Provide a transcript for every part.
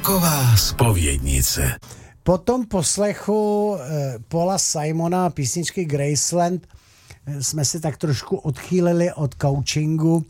Rocková zpovědnice. Po tom poslechu Paula Simona písničky Graceland jsme si tak trošku odchýlili od coachingu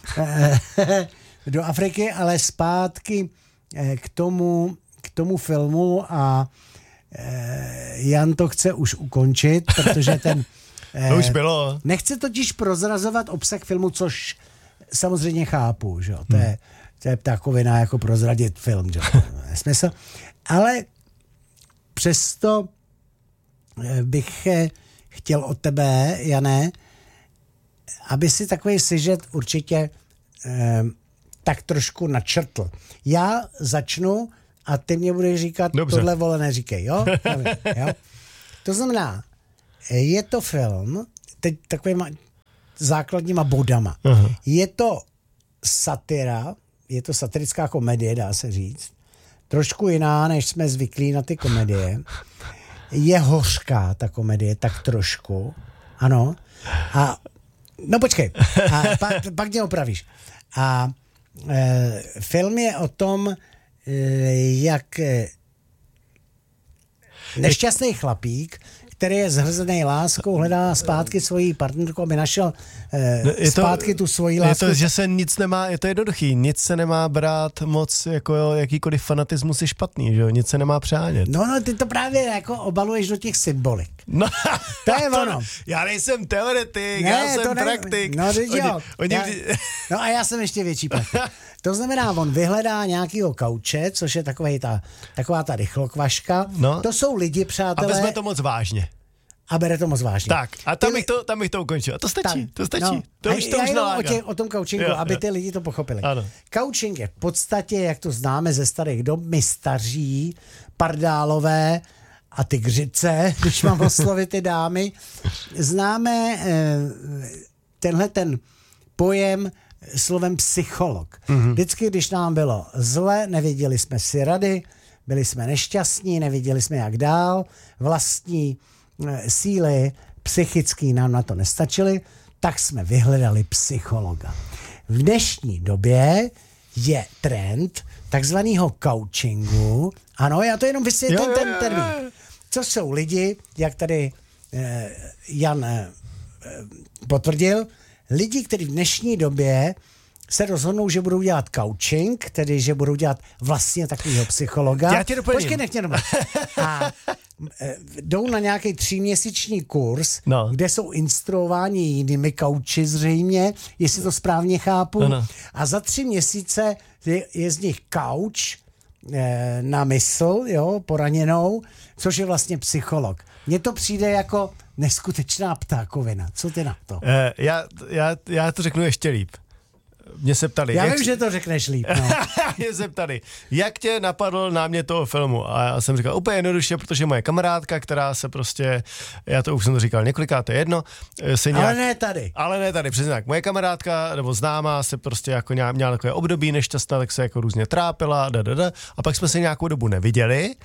do Afriky, ale zpátky k tomu filmu a Jan to chce už ukončit, protože ten... To už bylo. Nechce totiž prozrazovat obsah filmu, což samozřejmě chápu, že? To je ptákovina jako prozradit film, že? Nesmysl. Ale přesto bych chtěl od tebe, Jane, aby si takový sižet určitě tak trošku načrtl. Já začnu a ty mě budeš říkat, dobře. Tohle vole neříkej, jo? Jo? To znamená, je to film, teď takovýma základníma bodama. Aha. Je to satira, je to satirická komedie, dá se říct. Trošku jiná, než jsme zvyklí na ty komedie. Je hořká ta komedie, tak trošku. Ano. A, no počkej, a pak mě opravíš. A film je o tom, jak nešťastný chlapík, který je zhrzený láskou, hledá zpátky svoji partnerku, aby našel zpátky tu svoji lásku. Je to, že se nic nemá, je to jednoduchý, nic se nemá brát moc, jako jakýkoliv fanatismus je špatný, že jo, nic se nemá přánět. No, ty to právě jako obaluješ do těch symbolik. No, to je ono. Já nejsem teoretik, já jsem praktik. No, no a já jsem ještě větší praktik. To znamená, on vyhledá nějakýho kauče, což je taková ta rychlokvaška. No. To jsou lidi, přátelé. A vezme to moc vážně. A bere to moc vážně. Tak, a tam bych to ukončil. A to stačí, to stačí. No. To už nalágá. O tom coachingu, aby ty lidi to pochopili. Ano. Coaching je v podstatě, jak to známe ze starých dob, my staří, pardálové a tygřice, když mám oslovit ty dámy, známe tenhle ten pojem slovem psycholog. Mm-hmm. Vždycky, když nám bylo zle, nevěděli jsme si rady, byli jsme nešťastní, nevěděli jsme jak dál, vlastní síly psychický nám na to nestačily, tak jsme vyhledali psychologa. V dnešní době je trend takzvaného coachingu. Ano, já to jenom vysvětlím ten termín. Co jsou lidi, jak tady Jan potvrdil, lidi, kteří v dnešní době se rozhodnou, že budou dělat coaching, tedy že budou dělat vlastně takového psychologa. Já tě doplním. Počkej, nech mě domluvit. A jdou na nějaký 3měsíční kurz, kde jsou instruováni jinými kouči zřejmě, jestli to správně chápu. Ano. A za 3 měsíce je z nich kouč na mysl, jo, poraněnou, což je vlastně psycholog. Mně to přijde jako neskutečná ptákovina. Co ty na to? Já to řeknu ještě líp. Mě se ptali. Já vím, že to řekneš líp. No. Mě se ptali, jak tě napadl námět toho filmu? A já jsem říkal úplně jednoduše, protože moje kamarádka, která se prostě, já to už jsem to říkal několikrát, to je jedno. Ale ne tady. Ale ne tady, přesně tak. Moje kamarádka, nebo známá, se prostě jako měla takové období nešťastná, tak se jako různě trápila, a pak jsme se nějakou dobu neviděli.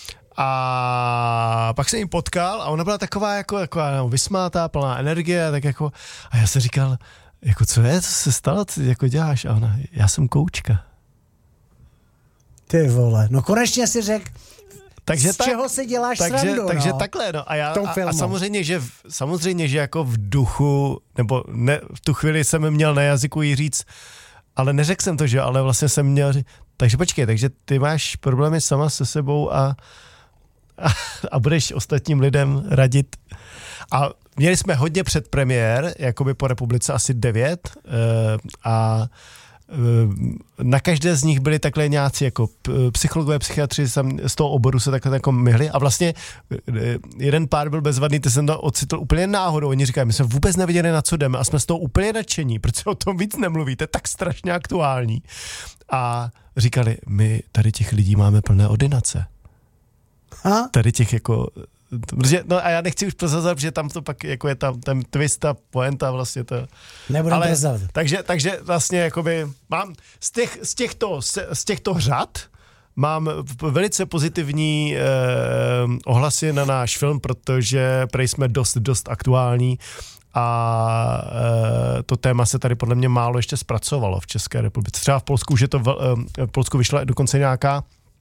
A pak jsem ji potkal a ona byla taková jako vysmátá, plná energie, tak jako, a já jsem říkal, jako co se stalo, co jako děláš? A ona, já jsem koučka. Ty vole, no konečně si řekl, čeho si děláš srandu, takže takhle, no. A samozřejmě, že jako v duchu, nebo ne, v tu chvíli jsem měl na jazyku jí říct, ale neřekl jsem to, že, ale vlastně jsem měl říct, takže počkej, takže ty máš problémy sama se sebou a budeš ostatním lidem radit. A měli jsme hodně předpremiér, jakoby po republice asi 9 a na každé z nich byli takhle nějací jako psychologové, psychiatři z toho oboru se takhle jako myhli a vlastně jeden pár byl bezvadný, ty jsem to ocitl úplně náhodou. Oni říkají, my jsme vůbec nevěděli, na co jdeme a jsme z toho úplně nadšení, protože o tom víc nemluvíte, tak strašně aktuální. A říkali, my tady těch lidí máme plné ordinace. Tady těch jako... No a já nechci už prozrazovat, protože tam to pak jako je tam ten twist a poenta vlastně to. Nebudem prozrazovat. Takže vlastně jakoby mám z těchto řad mám velice pozitivní ohlasy na náš film, protože prej jsme dost aktuální a to téma se tady podle mě málo ještě zpracovalo v České republice. Třeba v Polsku už je to v Polsku vyšla dokonce nějaká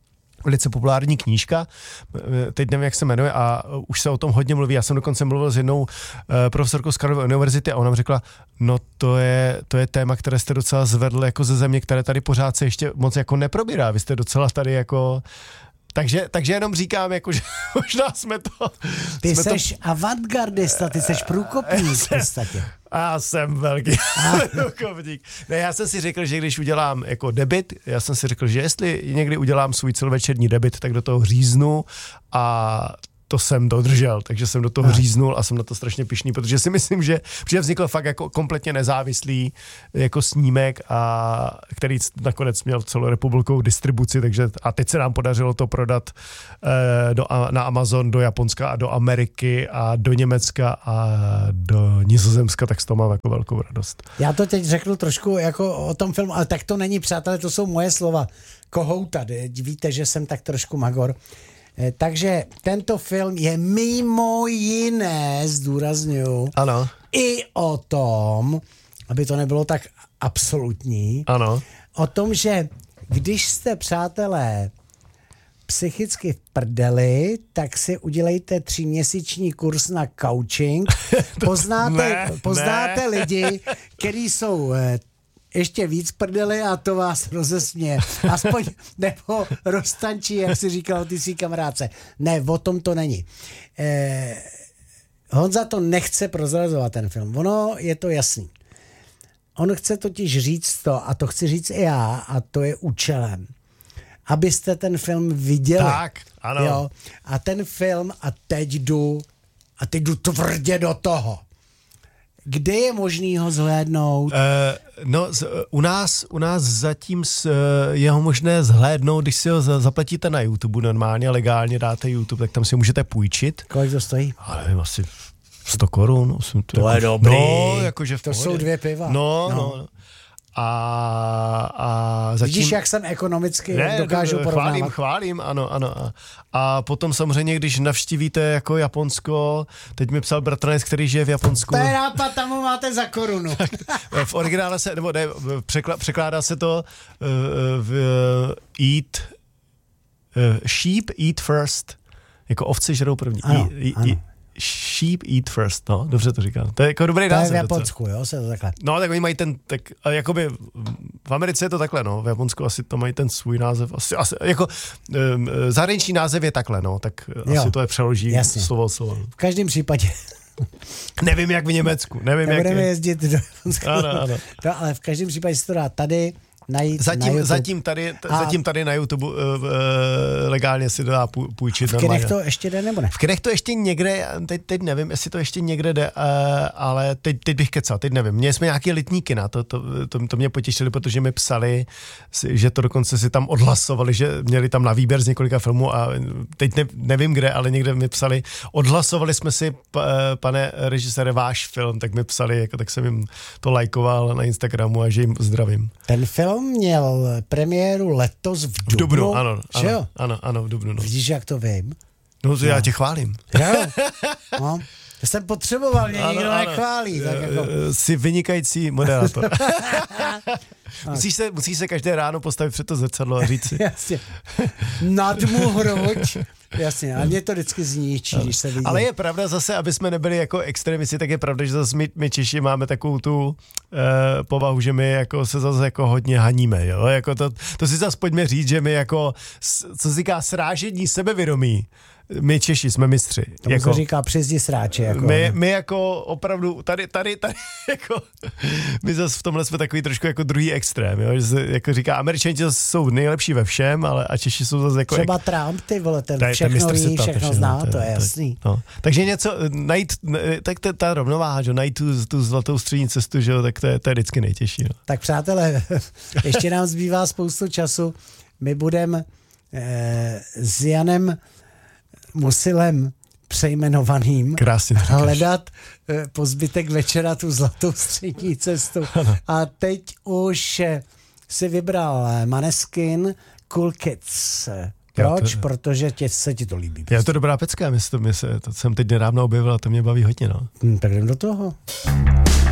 velice populární knížka, teď nevím, jak se jmenuje a už se o tom hodně mluví. Já jsem dokonce mluvil s jednou profesorkou z Karlovy univerzity a ona mi řekla, no to je téma, které jste docela zvedl jako ze země, které tady pořád se ještě moc jako neprobírá. Vy jste docela tady jako... Takže jenom říkám, jako, že možná jsme to... Ty seš avantgardista, ty seš průkopník v podstatě. Já jsem velký průkopník. Ne, já jsem si řekl, že když udělám jako debit, já jsem si řekl, že jestli někdy udělám svůj celovečerní debit, tak do toho říznu a to jsem dodržel, takže jsem do toho říznul a jsem na to strašně pyšný, protože si myslím, že vznikl fakt jako kompletně nezávislý jako snímek, a který nakonec měl celorepublikovou distribuci, takže a teď se nám podařilo to prodat na Amazon do Japonska a do Ameriky a do Německa a do Nizozemska, tak z toho mám jako velkou radost. Já to teď řeknu trošku jako o tom filmu, ale tak to není, přátelé, to jsou moje slova kohouta, víte, že jsem tak trošku magor. Takže tento film je mimo jiné, zdůrazňuji, ano, i o tom, aby to nebylo tak absolutní, ano, o tom, že když jste, přátelé, psychicky v prdeli, tak si udělejte 3měsíční kurz na coaching. Poznáte lidi, kteří jsou ještě víc prdeli a to vás rozesměje. Aspoň, nebo roztančí, jak si říkal ty svý kamarádce. Ne, o tom to není. Honza to nechce prozrazovat, ten film. Ono je to jasný. On chce totiž říct to, a to chci říct i já, a to je účelem, abyste ten film viděli. Tak, ano. Jo? A ten film, a teď jdu tvrdě do toho. Kde je možný ho zhlédnout? U nás zatím je ho možné zhlédnout, když si ho zaplatíte na YouTube normálně, legálně dáte YouTube, tak tam si můžete půjčit. Kolik to stojí? Ale nevím, asi 100 korun. To je dobrý. No, jakože v to pohodě. Jsou 2 piva. No. A zatím... Vidíš, jak jsem ekonomicky dokážu porovnávat? Chválím, ano. A potom samozřejmě, když navštívíte jako Japonsko, teď mi psal bratranec, který žije v Japonsku. To je nápad, tam ho máte za korunu. V originále se, nebo ne, překládá se to sheep eat first, jako ovci žerou první. Ano. Sheep eat first, no, dobře to říkám. To je jako dobrý název. To je v Japonsku, jo, se to takhle. No, tak oni mají jakoby v Americe je to takhle, no, v Japonsku asi to mají ten svůj název, asi jako zahraniční název je takhle, no, tak jo, asi to je přeloží jasně. slovo od slova. V každém případě. Nevím, jak v Německu, Nebudeme jezdit do Japonska. Ano. To, ale v každém případě si to dá tady najít zatím tady na YouTube legálně si dá půjčit. V kinech to ještě jde, nebo ne? V kinech to ještě někde, teď nevím, jestli to ještě někde jde, ale teď bych kecal, teď nevím. Měli jsme nějaký letní kina, to mě potěšili, protože mi psali, že to dokonce si tam odhlasovali, že měli tam na výběr z několika filmů a teď nevím kde, ale někde mi psali, odhlasovali jsme si, pane režisére, váš film, tak mi psali, jako, tak jsem jim to lajkoval na Instagramu a že jim zdravím. Ten film měl premiéru letos v dubnu. Ano, v dubnu. No. Vidíš, jak to vím? No, já tě chválím. No. Já jsem potřeboval, mě nikdo nechválí. Tak jako... Jsi vynikající moderátor. Musíš se každé ráno postavit před to zrcadlo a říct si. Jasně. Nad mu hroď. Jasně, a mě to vždycky zničí, když se vidí. Ale je pravda zase, aby jsme nebyli jako extremisti, tak je pravda, že zase my Češi máme takovou tu povahu, že my jako se zase jako hodně haníme, jo, jako to si zase pojďme říct, že my jako, co se říká srážení sebevědomí, my Češi jsme mistři. To jako, se říká přizdi sráče. Jako, my jako opravdu, tady, jako, my zase v tomhle jsme takový trošku jako druhý extrém, jo, že se jako říká, Američani jsou nejlepší ve všem, ale a Češi jsou zase jako... Třeba Trump, ty vole, ten všechno ví, všechno zná, to je jasný. No. Takže něco, najít, tak ta rovnováha, že najít tu zlatou střední cestu, že tak to je vždycky nejtěžší. No. Tak přátelé, ještě nám zbývá spoustu času, my budeme s Janem Musilem přejmenovaným hledat po zbytek večera tu zlatou střední cestu. Ano. A teď už si vybral Maneskin Cool Kids. Proč? Protože se ti to líbí. Je to dobrá pecka, to jsem teď nedávno objevil a to mě baví hodně. No. Tak jdem do toho.